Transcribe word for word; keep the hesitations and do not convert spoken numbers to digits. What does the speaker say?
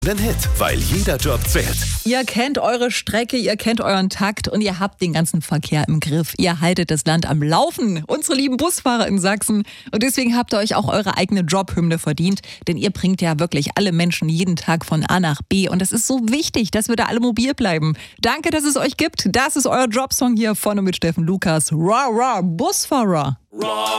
Den Hit, weil jeder Job zählt. Ihr kennt eure Strecke, ihr kennt euren Takt und ihr habt den ganzen Verkehr im Griff. Ihr haltet das Land am Laufen, unsere lieben Busfahrer in Sachsen. Und deswegen habt ihr euch auch eure eigene Jobhymne verdient. Denn ihr bringt ja wirklich alle Menschen jeden Tag von A nach B. Und es ist so wichtig, dass wir da alle mobil bleiben. Danke, dass es euch gibt. Das ist euer Jobsong hier vorne mit Steffen Lukas. Ra, ra, Busfahrer. Ra.